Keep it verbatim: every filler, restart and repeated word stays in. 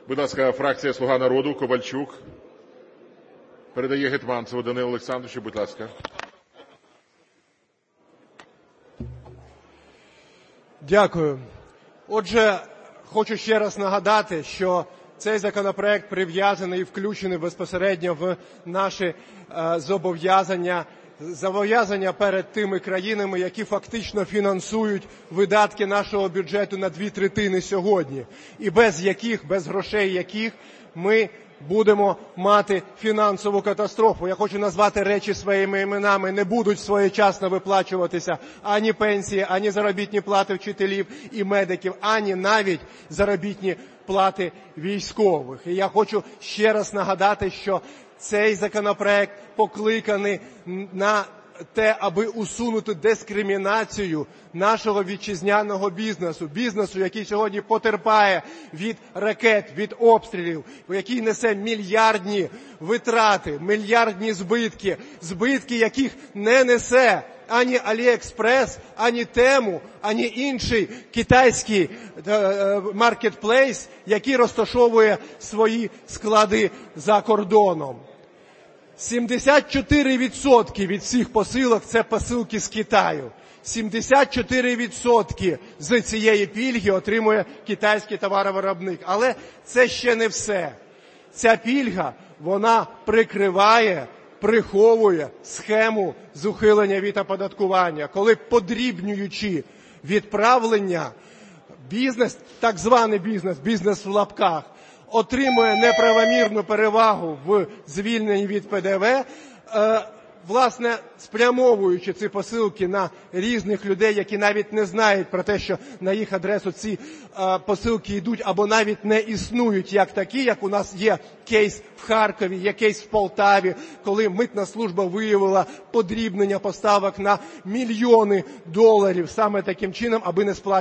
Будь ласка, фракція "Слуга народу", Ковальчук. Передає Гетманцеву Данилу Олександровичу, будь ласка. Дякую. Отже, хочу ще раз нагадати, що цей законопроект прив'язаний і включений безпосередньо в наші е, зобов'язання, зобов'язання перед тими країнами, які фактично фінансують видатки нашого бюджету на дві третини сьогодні, і без яких, без грошей яких ми будемо мати фінансову катастрофу. Я хочу назвати речі своїми іменами. Не будуть своєчасно виплачуватися ані пенсії, ані заробітні плати вчителів і медиків, ані навіть заробітні плати військових. І я хочу ще раз нагадати, що цей законопроект покликаний на те, аби усунути дискримінацію нашого вітчизняного бізнесу, бізнесу, який сьогодні потерпає від ракет, від обстрілів, який несе мільярдні витрати, мільярдні збитки, збитки, яких не несе ані AliExpress, ані Temu, ані інший китайський маркетплейс, який розташовує свої склади за кордоном. сімдесят чотири відсотки від всіх посилок – це посилки з Китаю. сімдесят чотири відсотки з цієї пільги отримує китайський товаровиробник. Але це ще не все. Ця пільга, вона прикриває, приховує схему з ухилення від оподаткування, коли, подрібнюючи відправлення, бізнес, так званий бізнес, бізнес в лапках, отримує неправомірну перевагу в звільненні від Пе Де Ве, е, власне, спрямовуючи ці посилки на різних людей, які навіть не знають про те, що на їх адресу ці е, посилки йдуть або навіть не існують як такі, як у нас є кейс в Харкові, є кейс в Полтаві, коли митна служба виявила подрібнення поставок на мільйони доларів саме таким чином, аби не сплачувати